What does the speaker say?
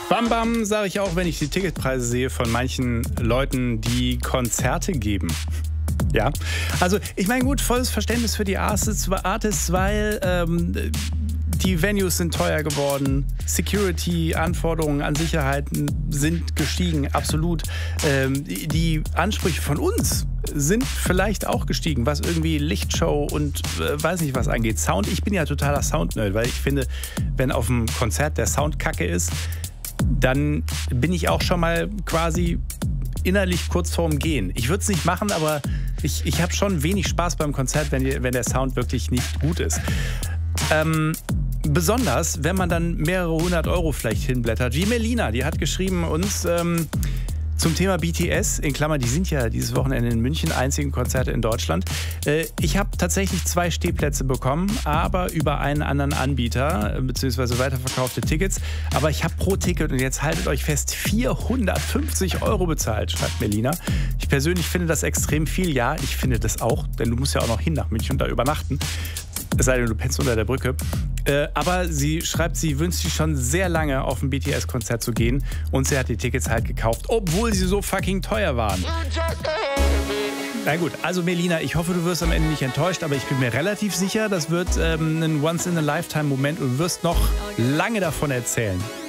Bam Bam, sage ich auch, wenn ich die Ticketpreise sehe von manchen Leuten, die Konzerte geben. Ja, also ich meine, gut, volles Verständnis für die Artists, weil die Venues sind teuer geworden, Security-Anforderungen an Sicherheiten sind gestiegen, absolut. Die Ansprüche von uns sind vielleicht auch gestiegen, was irgendwie Lichtshow und weiß nicht was angeht. Sound, ich bin ja totaler Sound-Nerd, weil ich finde, wenn auf einem Konzert der Sound kacke ist, dann bin ich auch schon mal quasi innerlich kurz vorm Gehen. Ich würde es nicht machen, aber ich habe schon wenig Spaß beim Konzert, wenn der Sound wirklich nicht gut ist. Besonders, wenn man dann mehrere 100 Euro vielleicht hinblättert. Wie Melina, die hat geschrieben uns zum Thema BTS, in Klammern, die sind ja dieses Wochenende in München, einzigen Konzerte in Deutschland. Ich habe tatsächlich 2 Stehplätze bekommen, aber über einen anderen Anbieter, beziehungsweise weiterverkaufte Tickets. Aber ich habe pro Ticket, und jetzt haltet euch fest, 450 Euro bezahlt, schreibt Melina. Ich persönlich finde das extrem viel. Ja, ich finde das auch, denn du musst ja auch noch hin nach München und da übernachten. Es sei denn, du pennst unter der Brücke. Aber sie schreibt, sie wünscht sich schon sehr lange auf ein BTS-Konzert zu gehen. Und sie hat die Tickets halt gekauft, obwohl sie so fucking teuer waren. Na gut, also Melina, ich hoffe, du wirst am Ende nicht enttäuscht, aber ich bin mir relativ sicher, das wird ein Once-in-a-Lifetime-Moment und du wirst noch lange davon erzählen.